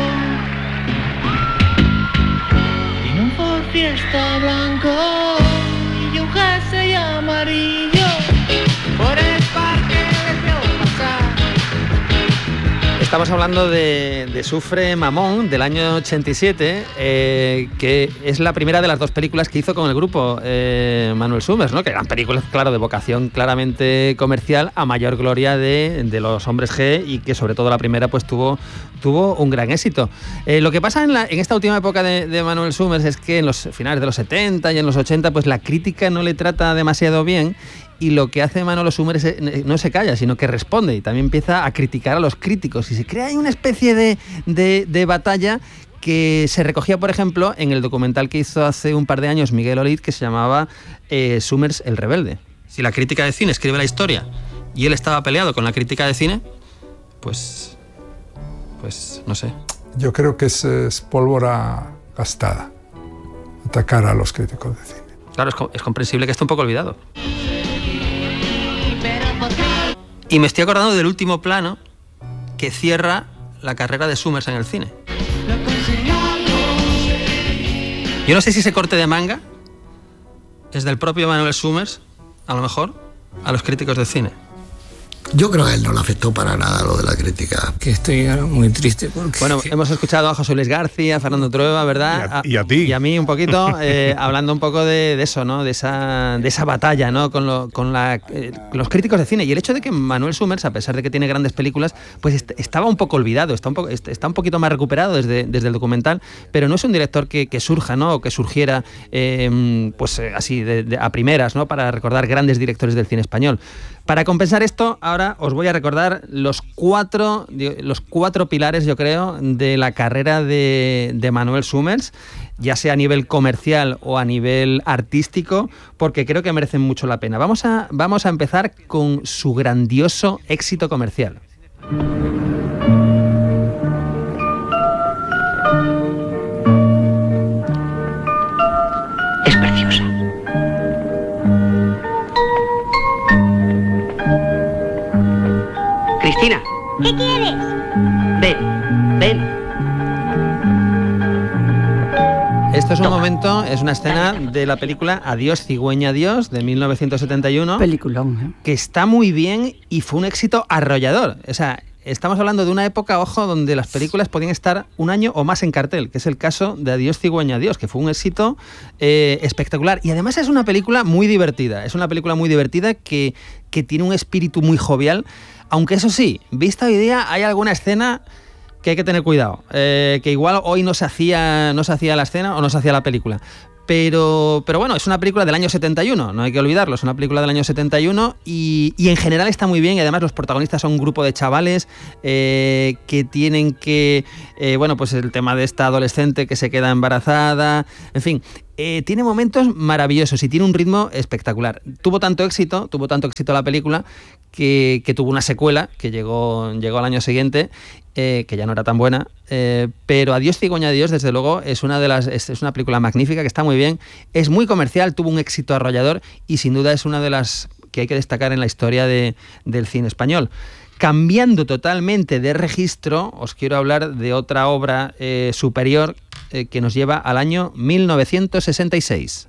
U: en un Ford Fiesta blanco y un jersey amarillo por el parque les veo pasar.
D: Estamos hablando de, de Sufre Mamón, del año ochenta y siete, eh, que es la primera de las dos películas que hizo con el grupo eh, Manuel Sumer, ¿no? Que eran películas, claro, de vocación claramente comercial, a mayor gloria de, de Los hombres G, y que sobre todo la primera pues tuvo, tuvo un gran éxito. Eh, lo que pasa en, la, en esta última época de, de Manuel Sumer es que en los finales de los setenta y en los ochenta pues la crítica no le trata demasiado bien. Y lo que hace Manolo Sumer es, no se calla, sino que responde y también empieza a criticar a los críticos. Y se crea ahí una especie de, de, de batalla que se recogía, por ejemplo, en el documental que hizo hace un par de años Miguel Olid, que se llamaba eh, Sumers el rebelde. Si la crítica de cine escribe la historia y él estaba peleado con la crítica de cine, pues, pues no sé.
V: Yo creo que es, es pólvora gastada atacar a los críticos de cine.
D: Claro, es, es comprensible que esté un poco olvidado. Y me estoy acordando del último plano que cierra la carrera de Summers en el cine. Yo no sé si ese corte de manga es del propio Manuel Summers, a lo mejor, a los críticos de cine.
W: Yo creo que a él no le afectó para nada lo de la crítica.
X: Que estoy muy triste porque...
D: Bueno, hemos escuchado a José Luis García, a Fernando Trueba, ¿verdad?
E: Y a, y a ti.
D: Y a mí un poquito, eh, hablando un poco de, de eso, ¿no? De esa, de esa batalla, ¿no? Con, lo, con la, eh, los críticos de cine. Y el hecho de que Manuel Summers, a pesar de que tiene grandes películas, pues est- estaba un poco olvidado, está un, poco, est- está un poquito más recuperado desde, desde el documental, pero no es un director que, que surja, ¿no? O que surgiera, eh, pues eh, así, de, de, a primeras, ¿no? Para recordar grandes directores del cine español. Para compensar esto, ahora os voy a recordar los cuatro, los cuatro pilares, yo creo, de la carrera de, de Manuel Summers, ya sea a nivel comercial o a nivel artístico, porque creo que merecen mucho la pena. Vamos a, vamos a empezar con su grandioso éxito comercial.
A: Cristina.
L: ¿Qué quieres?
A: Ven, ven.
D: Esto es un momento, es una escena de la película Adiós, cigüeña, adiós, de mil novecientos setenta y uno.
C: Peliculón, ¿eh?
D: Que está muy bien y fue un éxito arrollador. O sea, estamos hablando de una época, ojo, donde las películas podían estar un año o más en cartel, que es el caso de Adiós, cigüeña, adiós, que fue un éxito eh, espectacular. Y además es una película muy divertida, es una película muy divertida que, que tiene un espíritu muy jovial, aunque eso sí, vista hoy día, hay alguna escena que hay que tener cuidado, eh, que igual hoy no se hacía no se hacía la escena o no se hacía la película. Pero, pero bueno, es una película del año setenta y uno, no hay que olvidarlo, es una película del año setenta y uno y, y en general está muy bien y además los protagonistas son un grupo de chavales eh, que tienen que, eh, bueno, pues el tema de esta adolescente que se queda embarazada, en fin, eh, tiene momentos maravillosos y tiene un ritmo espectacular. Tuvo tanto éxito, tuvo tanto éxito la película que, que tuvo una secuela que llegó, llegó al año siguiente, eh, que ya no era tan buena, eh, pero Adiós, cigüeña, adiós, desde luego es una de las es, es una película magnífica que está muy bien, es muy comercial, tuvo un éxito arrollador y sin duda es una de las que hay que destacar en la historia de, del cine español. Cambiando totalmente de registro, os quiero hablar de otra obra eh, superior eh, que nos lleva al año mil novecientos sesenta y seis.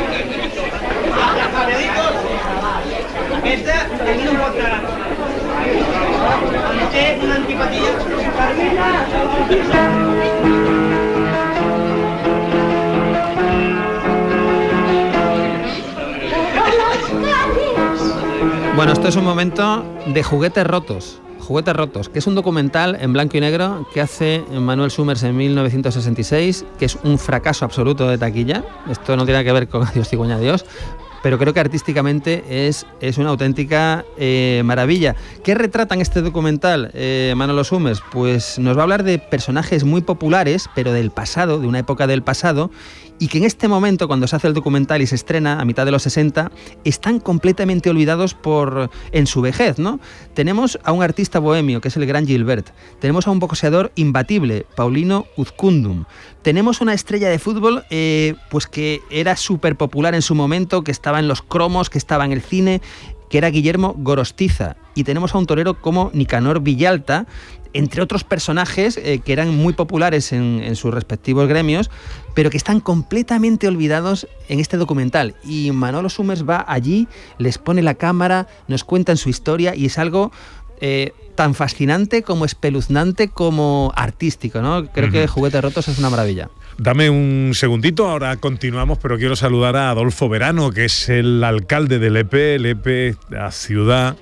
D: Bueno, esto es un momento de Juguetes rotos. Juguetes rotos, que es un documental en blanco y negro que hace Manuel Summers en mil novecientos sesenta y seis, que es un fracaso absoluto de taquilla. Esto no tiene nada que ver con Adiós, cigüeña, adiós, pero creo que artísticamente es, es una auténtica eh, maravilla. ¿Qué retrata en este documental eh, Manolo Summers? Pues nos va a hablar de personajes muy populares, pero del pasado, de una época del pasado, y que en este momento, cuando se hace el documental y se estrena a mitad de los sesenta, están completamente olvidados por en su vejez, ¿no? Tenemos a un artista bohemio, que es el gran Gilbert. Tenemos a un boxeador imbatible, Paulino Uzcundum. Tenemos una estrella de fútbol eh, pues que era súper popular en su momento, que estaba en los cromos, que estaba en el cine, que era Guillermo Gorostiza. Y tenemos a un torero como Nicanor Villalta, entre otros personajes eh, que eran muy populares en, en sus respectivos gremios, pero que están completamente olvidados en este documental. Y Manolo Summers va allí, les pone la cámara, nos cuentan su historia y es algo eh, tan fascinante como espeluznante como artístico, ¿no? Creo uh-huh. que Juguetes rotos es una maravilla.
E: Dame un segundito, ahora continuamos, pero quiero saludar a Adolfo Verano, que es el alcalde de Lepe, Lepe, la ciudad,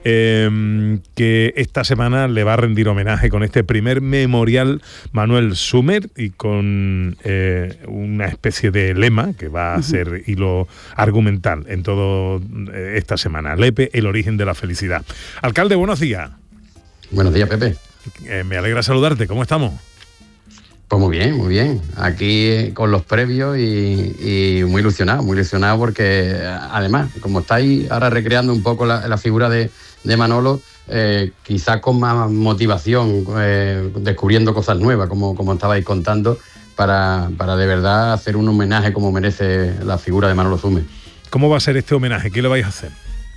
E: eh, que esta semana le va a rendir homenaje con este primer memorial Manuel Summers y con eh, una especie de lema que va a uh-huh. ser hilo argumental en todo eh, esta semana. Lepe, el origen de la felicidad. Alcalde, buenos días.
I: Buenos días, Pepe.
E: Eh, me alegra saludarte, ¿cómo estamos?
I: Pues muy bien, muy bien. Aquí con los previos y, y muy ilusionado, muy ilusionado porque además, como estáis ahora recreando un poco la, la figura de, de Manolo, eh, quizás con más motivación, eh, descubriendo cosas nuevas, como, como estabais contando, para, para de verdad hacer un homenaje como merece la figura de Manolo Summers.
E: ¿Cómo va a ser este homenaje? ¿Qué le vais a hacer?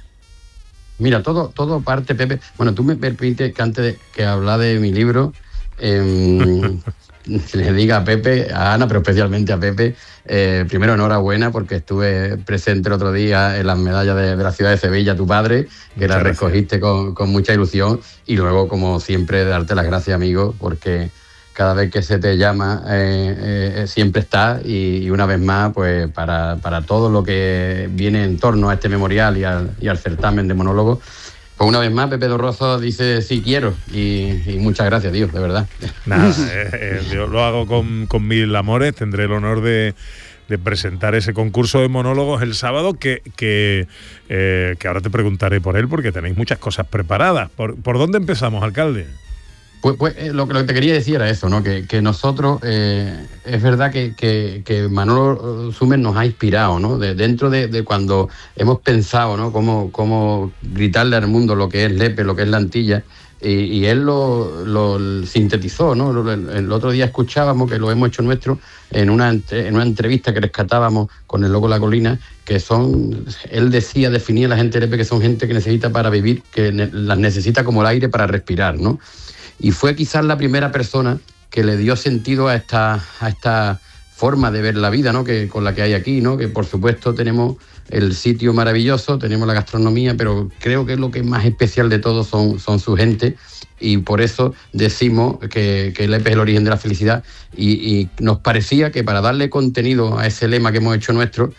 I: Mira, todo, todo parte, Pepe. Bueno, tú me permites que antes de que hablar de mi libro, eh, le diga a Pepe, a Ana, pero especialmente a Pepe, eh, primero enhorabuena porque estuve presente el otro día en las medallas de, de la ciudad de Sevilla, tu padre, que las recogiste con, con mucha ilusión, y luego, como siempre, darte las gracias, amigo, porque cada vez que se te llama eh, eh, siempre está, y, y una vez más, pues para, para todo lo que viene en torno a este memorial y al, y al certamen de monólogos, pues una vez más Pepe Dorrozo dice sí quiero, y, y muchas gracias, tío, de verdad.
E: Nada, eh, eh, yo lo hago con, con mil amores, tendré el honor de, de presentar ese concurso de monólogos el sábado, que, que, eh, que ahora te preguntaré por él porque tenéis muchas cosas preparadas. ¿Por, por dónde empezamos, alcalde?
I: Pues, pues eh, lo, lo que te quería decir era eso, ¿no? Que, que nosotros, eh, es verdad que, que, que Manolo Summers nos ha inspirado, ¿no? De, dentro de, de cuando hemos pensado, ¿no? Cómo, cómo gritarle al mundo lo que es Lepe, lo que es la Antilla, Y, y él lo, lo sintetizó, ¿no? El, el otro día escuchábamos, que lo hemos hecho nuestro, en una, en una entrevista que rescatábamos con el loco La Colina, que son, él decía, definía a la gente de Lepe que son gente que necesita para vivir, que ne, las necesita como el aire para respirar, ¿no? Y fue quizás la primera persona que le dio sentido a esta, a esta forma de ver la vida, ¿no? Que, con la que hay aquí, ¿no? Que por supuesto tenemos el sitio maravilloso, tenemos la gastronomía, pero creo que lo que es más especial de todo son, son su gente, y por eso decimos que, que Lepe es el origen de la felicidad, y, y nos parecía que para darle contenido a ese lema que hemos hecho nuestro,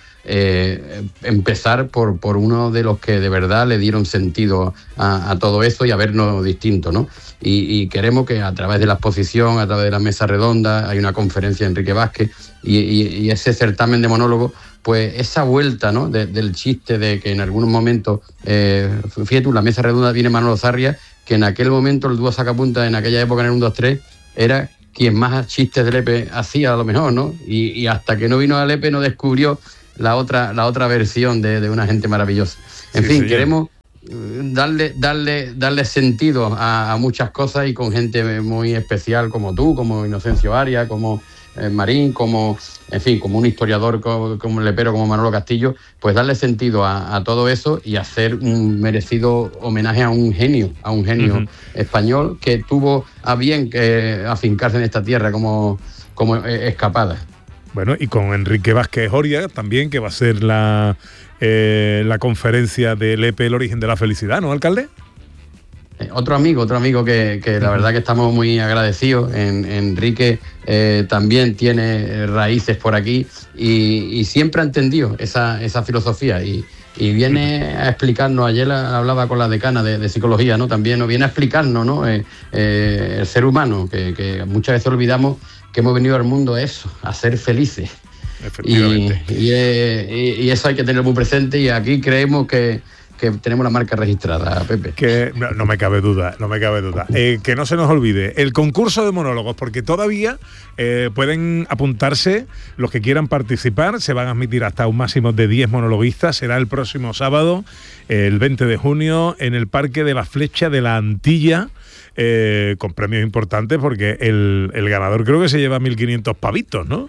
I: eh, empezar por, por uno de los que de verdad le dieron sentido a, a todo eso y a vernos distintos, ¿no? Y, y queremos que a través de la exposición, a través de la mesa redonda, hay una conferencia de Enrique Vázquez, y, y, y ese certamen de monólogos, pues esa vuelta, ¿no? de, del chiste de que en algunos momentos, eh, fíjate tú, la mesa redonda viene Manolo Sarria, que en aquel momento el dúo Sacapunta, en aquella época en el uno dos tres, era quien más chistes de Lepe hacía a lo mejor, ¿no? Y, y hasta que no vino a Lepe no descubrió la otra, la otra versión de, de una gente maravillosa. En sí, fin, señor. Queremos darle, darle, darle sentido a, a muchas cosas, y con gente muy especial como tú, como Inocencio Arias, como eh, Marín, como, en fin, como un historiador como, como Lepero, como Manolo Castillo, pues darle sentido a, a todo eso y hacer un merecido homenaje a un genio, a un genio uh-huh. español que tuvo a bien que afincarse en esta tierra como, como escapada.
E: Bueno, y con Enrique Vázquez Oria también, que va a ser la, eh, la conferencia de Lepe, el origen de la felicidad, ¿no, alcalde?
I: Eh, otro amigo, otro amigo que, que la verdad que estamos muy agradecidos. En, Enrique eh, también tiene raíces por aquí y, y siempre ha entendido esa, esa filosofía y, y viene a explicarnos. Ayer hablaba con la decana de, de psicología, ¿no? También nos viene a explicarnos, ¿no? Eh, eh, el ser humano, que, que muchas veces olvidamos que hemos venido al mundo a eso, a ser felices.
E: Efectivamente.
I: Y, y, y, y eso hay que tener muy presente, y aquí creemos que, que tenemos la marca registrada, Pepe.
E: Que no, no me cabe duda, no me cabe duda. Eh, que no se nos olvide el concurso de monólogos, porque todavía eh, pueden apuntarse los que quieran participar. Se van a admitir hasta un máximo de diez monologuistas. Será el próximo sábado, el veinte de junio, en el Parque de la Flecha de la Antilla. Eh, con premios importantes, porque el, el ganador creo que se lleva mil quinientos pavitos, ¿no?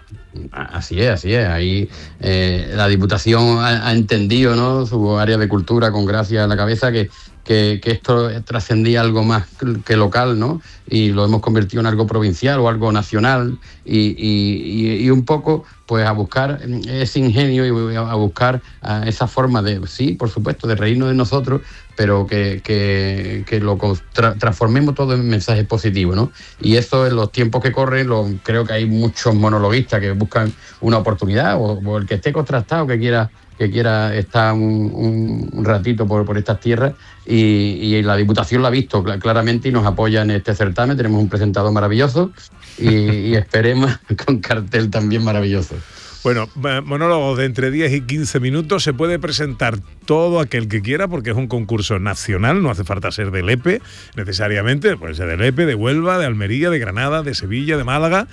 I: Así es, así es. Ahí eh, la Diputación ha, ha entendido, ¿no? Su área de cultura, con Gracia a la cabeza, que, que, que esto trascendía algo más que local, ¿no? Y lo hemos convertido en algo provincial o algo nacional, y, y, y un poco pues a buscar ese ingenio y a buscar a esa forma de, sí, por supuesto, de reírnos de nosotros, pero que, que, que lo tra- transformemos todo en mensajes positivos, ¿no? Y eso en los tiempos que corren, lo, creo que hay muchos monologuistas que buscan una oportunidad, o, o el que esté contrastado, que quiera que quiera estar un, un ratito por, por estas tierras, y, y la Diputación lo ha visto claramente y nos apoya en este certamen. Tenemos un presentador maravilloso y, y esperemos con cartel también maravilloso.
E: Bueno, monólogos de entre diez y quince minutos. Se puede presentar todo aquel que quiera, porque es un concurso nacional, no hace falta ser de Lepe necesariamente, puede ser de Lepe, de Huelva, de Almería, de Granada, de Sevilla, de Málaga.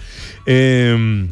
E: Eh,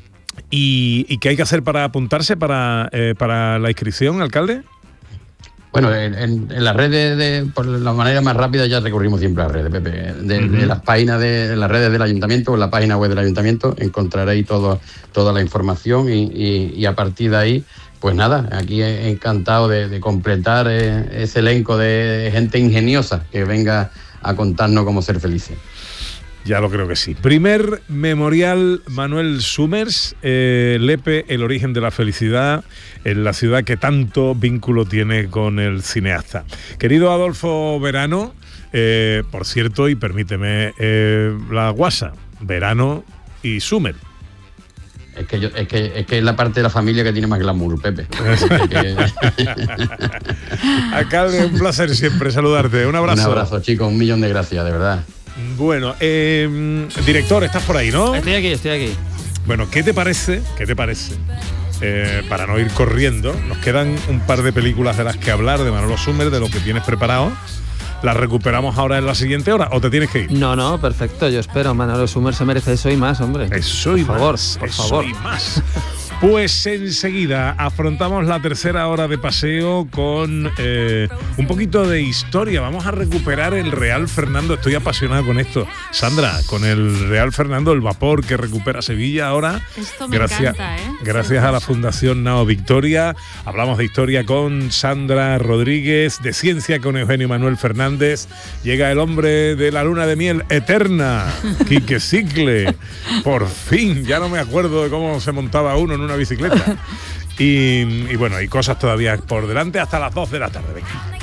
E: y, ¿Y qué hay que hacer para apuntarse para, eh, para la inscripción, alcalde?
I: Bueno, en, en, en las redes, de, por la manera más rápida, ya recurrimos siempre a las redes, Pepe. De, uh-huh. de las páginas de, de las redes del ayuntamiento, o en la página web del ayuntamiento, encontraréis todo, toda la información, y, y, y a partir de ahí, pues nada, aquí encantado de, de completar eh, ese elenco de gente ingeniosa que venga a contarnos cómo ser felices.
E: Ya lo creo que sí. Primer memorial Manuel Summers, eh, Lepe, el origen de la felicidad, en la ciudad que tanto vínculo tiene con el cineasta. Querido Adolfo Verano, eh, por cierto, y permíteme eh, la guasa, Verano y Summers.
I: Es que, yo, es, que, es que es la parte de la familia que tiene más glamour, Pepe.
E: Alcalde, un placer siempre saludarte. Un abrazo.
I: Un abrazo, chicos. Un millón de gracias, de verdad.
E: Bueno, eh, director, estás por ahí, ¿no?
A: Estoy aquí, estoy aquí.
E: Bueno, ¿qué te parece? ¿Qué te parece? Eh, para no ir corriendo, nos quedan un par de películas de las que hablar de Manolo Summers, de lo que tienes preparado. ¿Las recuperamos ahora en la siguiente hora o te tienes que ir?
D: No, no, perfecto, yo espero. Manolo Summers se merece eso y más, hombre.
E: Eso y
D: por favor,
E: más,
D: por
E: eso
D: favor.
E: y más. Pues enseguida afrontamos la tercera hora de paseo con eh, un poquito de historia. Vamos a recuperar el Real Fernando. Estoy apasionado con esto. Sandra, con el Real Fernando, el vapor que recupera Sevilla ahora.
B: Esto me
E: gracias,
B: encanta, ¿eh?
E: Gracias a la Fundación Nao Victoria. Hablamos de historia con Sandra Rodríguez, de ciencia con Eugenio Manuel Fernández. Llega el hombre de la luna de miel eterna, Quique Cicle. Por fin, ya no me acuerdo de cómo se montaba uno en una bicicleta. Y, y bueno, hay cosas todavía por delante hasta las dos de la tarde. Venga.